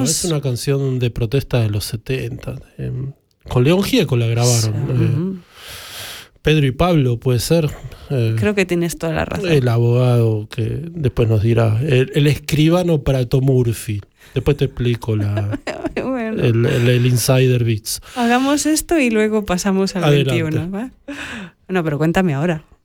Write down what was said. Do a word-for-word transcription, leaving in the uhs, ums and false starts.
es una canción de protesta de los setenta. Eh, con León Gieco la grabaron. Sí. Eh, Pedro y Pablo, puede ser. Eh, Creo que tienes toda la razón. El abogado que después nos dirá. El, el escribano Prato Murphy. Después te explico la, bueno. el, el, el Insider Beats. Hagamos esto y luego pasamos al Adelante. veintiuno, ¿va? Bueno, pero cuéntame ahora.